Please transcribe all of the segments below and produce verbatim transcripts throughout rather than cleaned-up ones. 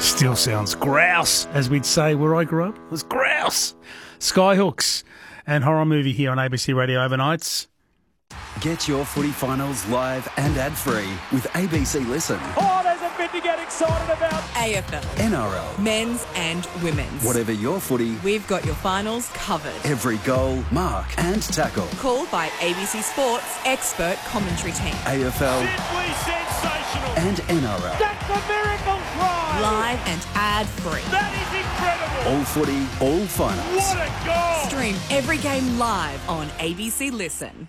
Still sounds grouse, as we'd say where I grew up. It was grouse. Skyhooks and horror movie here on A B C Radio Overnights. Get your footy finals live and ad-free with A B C Listen. Oh, there's a bit to get excited about. A F L, N R L, men's and women's. whatever your footy, We've got your finals covered. every goal, mark and tackle. Called by A B C Sports expert commentary team. A F L Simply sensational. and N R L. That's a miracle try. Live and ad-free. That is incredible. All footy, all finals. What a goal. Stream every game live on A B C Listen.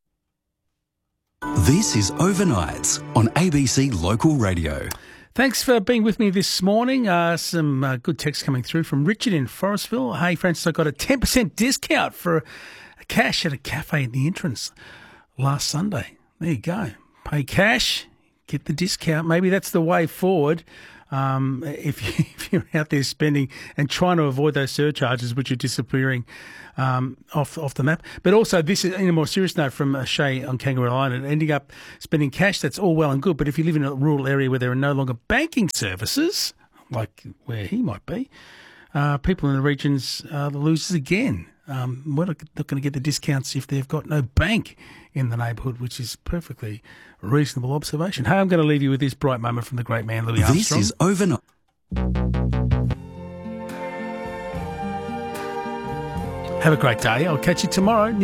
This is Overnights on A B C Local Radio. Thanks for being with me this morning. Uh, some uh, good text coming through from Richard in Forestville. Hey, Francis, I got a ten percent discount for a cash at a cafe at the entrance last Sunday. There you go. Pay cash, get the discount. Maybe that's the way forward. Um, if, you, if you're out there spending and trying to avoid those surcharges which are disappearing um, off off the map. But also, this is in a more serious note from uh, Shay on Kangaroo Island, ending up spending cash, that's all well and good. But if you live in a rural area where there are no longer banking services, like where he might be, uh, people in the regions are the losers again. Um, we're not, not going to get the discounts if they've got no bank in the neighbourhood, which is perfectly reasonable observation. Hey, I'm going to leave you with this bright moment from the great man, Louis Armstrong. This is Overnight. Have a great day. I'll catch you tomorrow.